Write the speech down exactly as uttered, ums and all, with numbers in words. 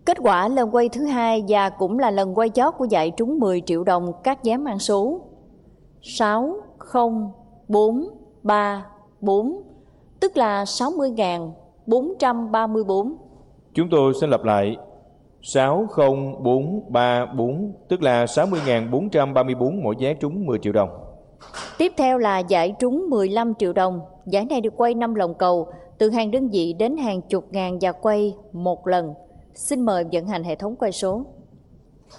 Kết quả lần quay thứ hai và cũng là lần quay chót của giải trúng mười triệu đồng các vé mang số sáu không bốn ba bốn, tức là sáu mươi nghìn bốn trăm ba mươi bốn. Chúng tôi xin lặp lại. sáu không bốn ba bốn, tức là sáu mươi nghìn bốn trăm ba mươi bốn mỗi vé trúng mười triệu đồng. Tiếp theo là giải trúng mười lăm triệu đồng. Giải này được quay năm lòng cầu, từ hàng đơn vị đến hàng chục ngàn và quay một lần. Xin mời vận hành hệ thống quay số.